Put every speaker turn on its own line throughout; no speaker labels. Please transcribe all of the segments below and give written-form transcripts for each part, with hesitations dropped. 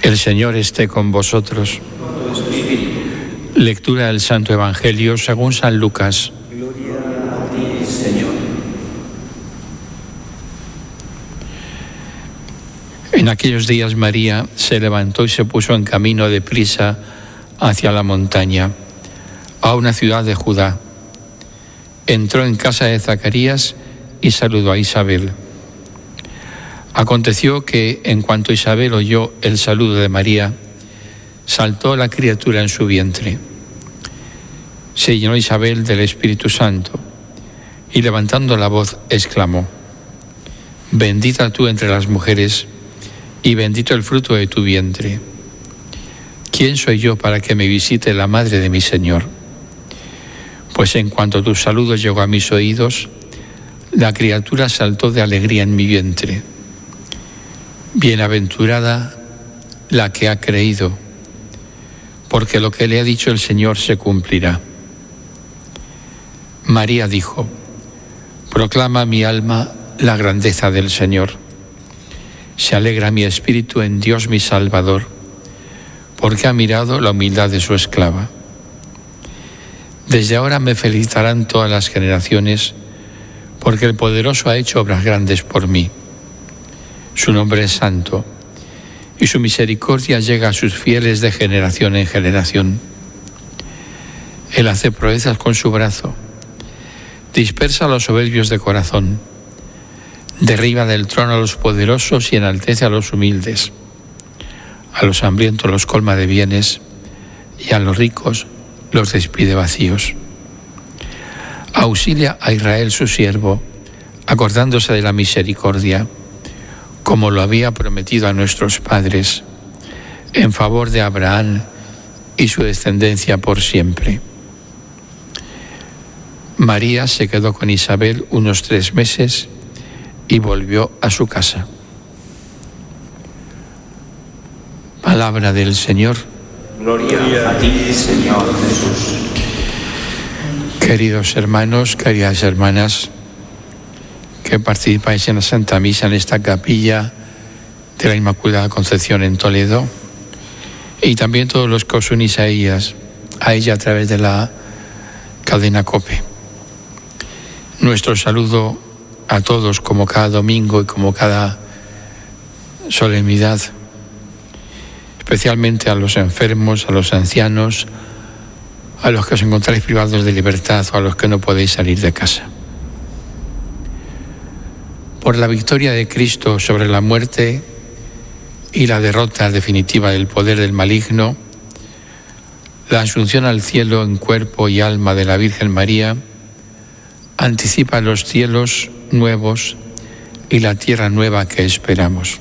El Señor esté con vosotros. Lectura del Santo Evangelio según San Lucas.
Gloria a ti, Señor.
En aquellos días María se levantó y se puso en camino deprisa hacia la montaña, a una ciudad de Judá. Entró en casa de Zacarías y saludó a Isabel. Aconteció que, en cuanto Isabel oyó el saludo de María, saltó la criatura en su vientre. Se llenó Isabel del Espíritu Santo y, levantando la voz, exclamó: Bendita tú entre las mujeres y bendito el fruto de tu vientre. ¿Quién soy yo para que me visite la madre de mi Señor? Pues en cuanto tu saludo llegó a mis oídos, la criatura saltó de alegría en mi vientre. Bienaventurada la que ha creído, porque lo que le ha dicho el Señor se cumplirá. María dijo: Proclama mi alma la grandeza del Señor. Se alegra mi espíritu en Dios mi Salvador, porque ha mirado la humildad de su esclava. Desde ahora me felicitarán todas las generaciones, porque el Poderoso ha hecho obras grandes por mí. Su nombre es santo, y su misericordia llega a sus fieles de generación en generación. Él hace proezas con su brazo, dispersa a los soberbios de corazón, derriba del trono a los poderosos y enaltece a los humildes. A los hambrientos los colma de bienes, y a los ricos los despide vacíos. Auxilia a Israel su siervo, acordándose de la misericordia, como lo había prometido a nuestros padres, en favor de Abraham y su descendencia por siempre. María se quedó con Isabel unos 3 meses y volvió a su casa. Palabra del Señor.
Gloria a ti, Señor Jesús.
Queridos hermanos, queridas hermanas, que participáis en la Santa Misa en esta capilla de la Inmaculada Concepción en Toledo, y también todos los que os unís a ella a través de la cadena COPE. Nuestro saludo a todos, como cada domingo y como cada solemnidad, especialmente a los enfermos, a los ancianos, a los que os encontráis privados de libertad o a los que no podéis salir de casa. Por la victoria de Cristo sobre la muerte y la derrota definitiva del poder del maligno, la asunción al cielo en cuerpo y alma de la Virgen María anticipa los cielos nuevos y la tierra nueva que esperamos.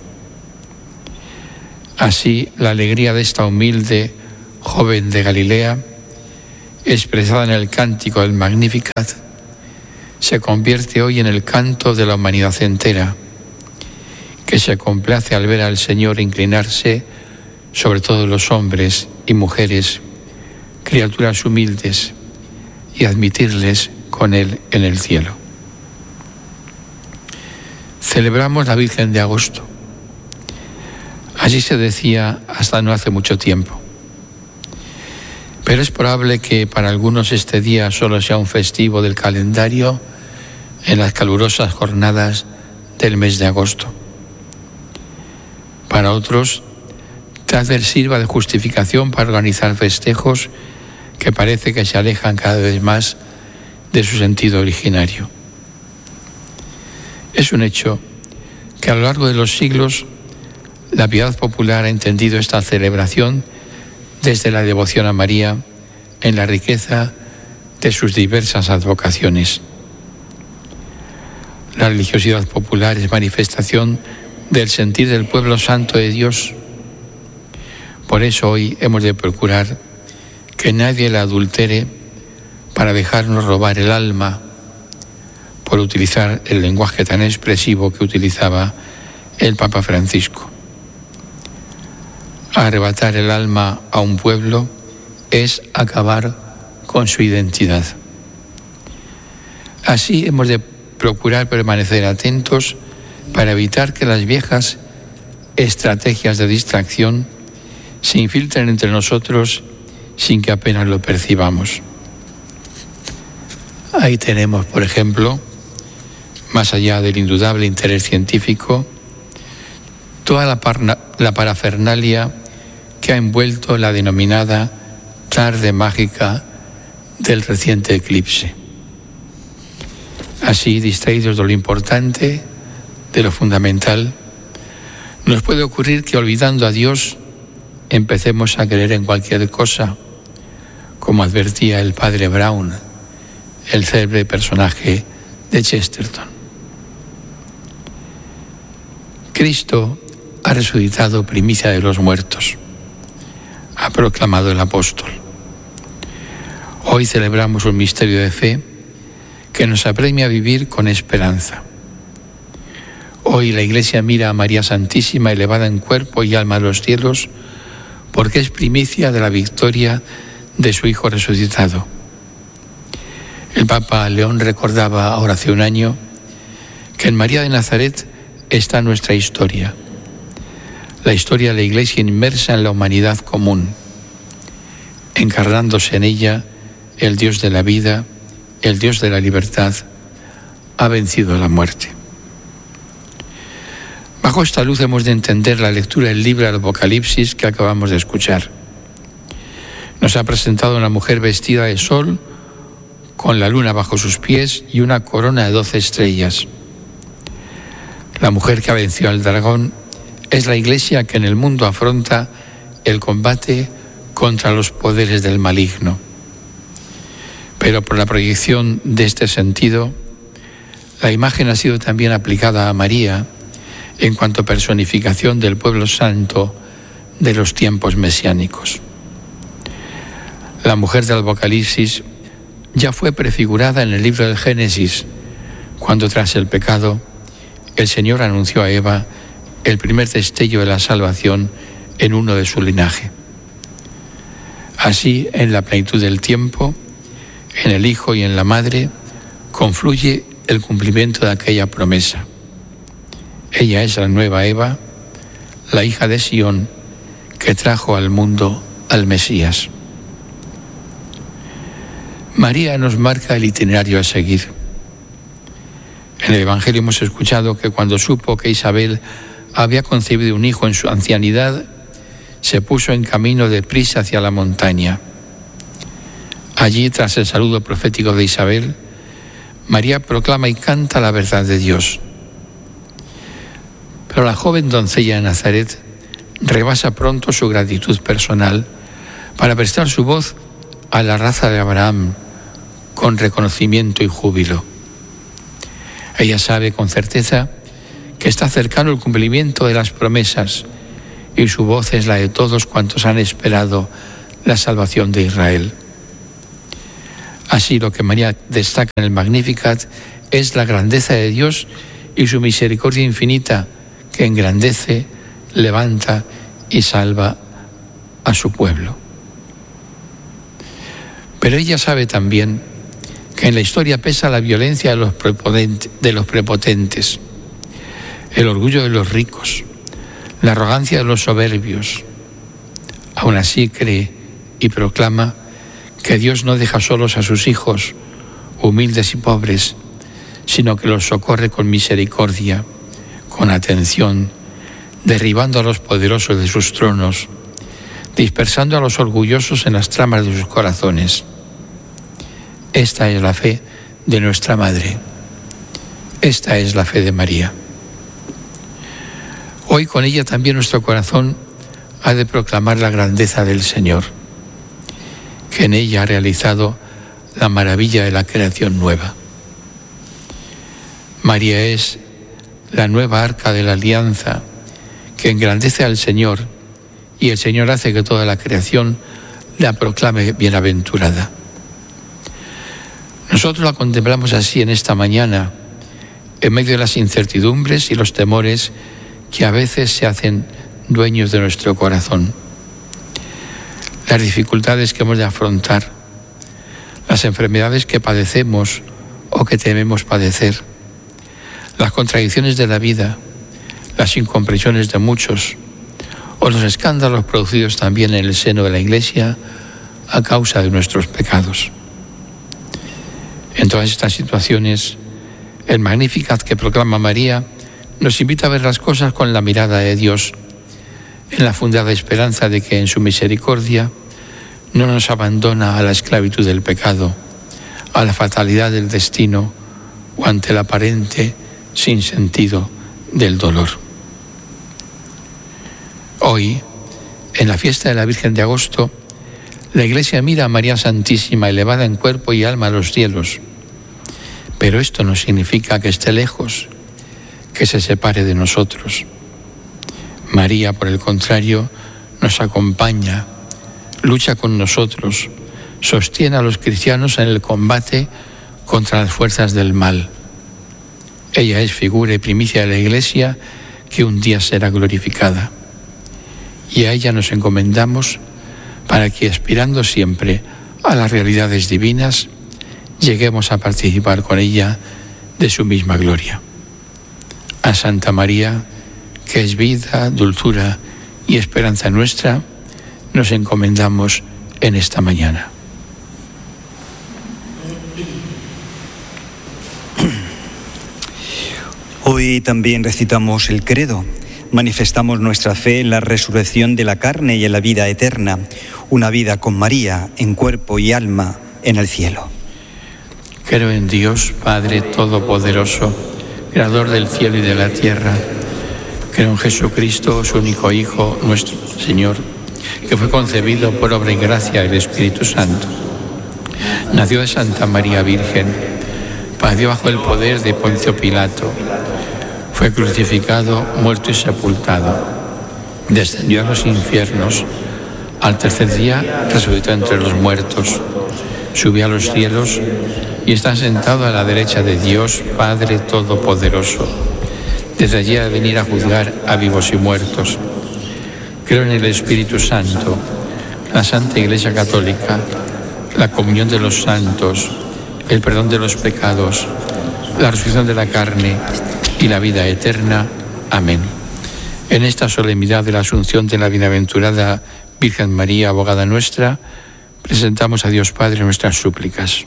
Así, la alegría de esta humilde joven de Galilea, expresada en el cántico del Magnificat, se convierte hoy en el canto de la humanidad entera, que se complace al ver al Señor inclinarse sobre todos los hombres y mujeres, criaturas humildes, y admitirles con Él en el cielo. Celebramos la Virgen de Agosto. Así se decía hasta no hace mucho tiempo. Pero es probable que para algunos este día solo sea un festivo del calendario en las calurosas jornadas del mes de agosto. Para otros, tal vez sirva de justificación para organizar festejos que parece que se alejan cada vez más de su sentido originario. Es un hecho que a lo largo de los siglos la piedad popular ha entendido esta celebración desde la devoción a María en la riqueza de sus diversas advocaciones. La religiosidad popular es manifestación del sentir del pueblo santo de Dios. Por eso hoy hemos de procurar que nadie la adultere para dejarnos robar el alma, por utilizar el lenguaje tan expresivo que utilizaba el Papa Francisco. Arrebatar el alma a un pueblo es acabar con su identidad. Así hemos de procurar permanecer atentos para evitar que las viejas estrategias de distracción se infiltren entre nosotros sin que apenas lo percibamos. Ahí tenemos, por ejemplo, más allá del indudable interés científico, toda la parafernalia que ha envuelto la denominada tarde mágica del reciente eclipse. Así, distraídos de lo importante, de lo fundamental, nos puede ocurrir que olvidando a Dios empecemos a creer en cualquier cosa, como advertía el padre Brown, el célebre personaje de Chesterton. Cristo ha resucitado primicia de los muertos, ha proclamado el apóstol. Hoy celebramos un misterio de fe que nos apremia a vivir con esperanza. Hoy la Iglesia mira a María Santísima elevada en cuerpo y alma a los cielos porque es primicia de la victoria de su Hijo resucitado. El Papa León recordaba ahora hace un año que en María de Nazaret está nuestra historia, la historia de la Iglesia inmersa en la humanidad común, encarnándose en ella el Dios de la vida, el Dios de la libertad, ha vencido la muerte. Bajo esta luz hemos de entender la lectura del libro del Apocalipsis que acabamos de escuchar. Nos ha presentado una mujer vestida de sol, con la luna bajo sus pies y una corona de 12 estrellas. La mujer que venció al dragón es la Iglesia que en el mundo afronta el combate contra los poderes del maligno. Pero por la proyección de este sentido, la imagen ha sido también aplicada a María en cuanto personificación del pueblo santo de los tiempos mesiánicos. La mujer del Apocalipsis ya fue prefigurada en el libro del Génesis, cuando tras el pecado el Señor anunció a Eva el primer destello de la salvación en uno de su linaje. Así, en la plenitud del tiempo, en el Hijo y en la Madre, confluye el cumplimiento de aquella promesa. Ella es la nueva Eva, la hija de Sión, que trajo al mundo al Mesías. María nos marca el itinerario a seguir. En el Evangelio hemos escuchado que cuando supo que Isabel había concebido un hijo en su ancianidad, se puso en camino deprisa hacia la montaña. Allí, tras el saludo profético de Isabel, María proclama y canta la verdad de Dios. Pero la joven doncella de Nazaret rebasa pronto su gratitud personal para prestar su voz a la raza de Abraham con reconocimiento y júbilo. Ella sabe con certeza que está cercano el cumplimiento de las promesas y su voz es la de todos cuantos han esperado la salvación de Israel. Así, lo que María destaca en el Magnificat es la grandeza de Dios y su misericordia infinita que engrandece, levanta y salva a su pueblo. Pero ella sabe también que en la historia pesa la violencia de los prepotentes, el orgullo de los ricos, la arrogancia de los soberbios. Aún así cree y proclama que Dios no deja solos a sus hijos, humildes y pobres, sino que los socorre con misericordia, con atención, derribando a los poderosos de sus tronos, dispersando a los orgullosos en las tramas de sus corazones. Esta es la fe de nuestra Madre. Esta es la fe de María. Hoy con ella también nuestro corazón ha de proclamar la grandeza del Señor, que en ella ha realizado la maravilla de la creación nueva. María es la nueva arca de la alianza que engrandece al Señor y el Señor hace que toda la creación la proclame bienaventurada. Nosotros la contemplamos así en esta mañana, en medio de las incertidumbres y los temores que a veces se hacen dueños de nuestro corazón. Las dificultades que hemos de afrontar, las enfermedades que padecemos o que tememos padecer, las contradicciones de la vida, las incomprensiones de muchos o los escándalos producidos también en el seno de la Iglesia a causa de nuestros pecados. En todas estas situaciones, el Magnificat que proclama María nos invita a ver las cosas con la mirada de Dios, en la fundada esperanza de que en su misericordia no nos abandona a la esclavitud del pecado, a la fatalidad del destino o ante el aparente sinsentido del dolor. Hoy, en la fiesta de la Virgen de Agosto, la Iglesia mira a María Santísima elevada en cuerpo y alma a los cielos, pero esto no significa que esté lejos, que se separe de nosotros. María, por el contrario, nos acompaña, lucha con nosotros, sostiene a los cristianos en el combate contra las fuerzas del mal. Ella es figura y primicia de la Iglesia que un día será glorificada. Y a ella nos encomendamos para que, aspirando siempre a las realidades divinas, lleguemos a participar con ella de su misma gloria. A Santa María, que es vida, dulzura y esperanza nuestra, nos encomendamos en esta mañana.
Hoy también recitamos el credo. Manifestamos nuestra fe en la resurrección de la carne y en la vida eterna, una vida con María en cuerpo y alma en el cielo.
Creo en Dios, Padre Todopoderoso, Creador del cielo y de la tierra. Creo en Jesucristo, su único Hijo, nuestro Señor, que fue concebido por obra y gracia del Espíritu Santo. Nació de Santa María Virgen, padeció bajo el poder de Poncio Pilato, fue crucificado, muerto y sepultado, descendió a los infiernos, al tercer día resucitó entre los muertos, subió a los cielos y está sentado a la derecha de Dios, Padre Todopoderoso. Desde allí ha de venir a juzgar a vivos y muertos. Creo en el Espíritu Santo, la Santa Iglesia Católica, la comunión de los santos, el perdón de los pecados, la resurrección de la carne y la vida eterna. Amén. En esta solemnidad de la Asunción de la bienaventurada Virgen María, abogada nuestra, presentamos a Dios Padre nuestras súplicas.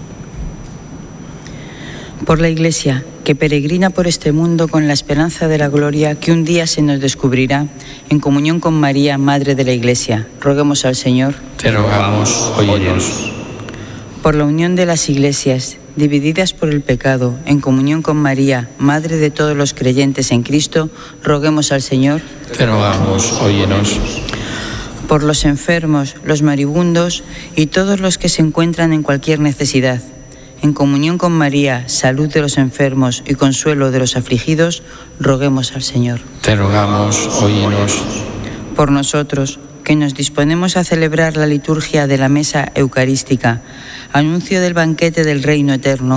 Por la Iglesia, que peregrina por este mundo con la esperanza de la gloria que un día se nos descubrirá, en comunión con María, Madre de la Iglesia, roguemos al Señor.
Te rogamos, óyenos.
Por la unión de las iglesias, divididas por el pecado, en comunión con María, Madre de todos los creyentes en Cristo, roguemos al Señor.
Te rogamos, óyenos.
Por los enfermos, los moribundos y todos los que se encuentran en cualquier necesidad, en comunión con María, salud de los enfermos y consuelo de los afligidos, roguemos al Señor.
Te rogamos, óyenos.
Por nosotros, que nos disponemos a celebrar la liturgia de la mesa eucarística, anuncio del banquete del reino eterno,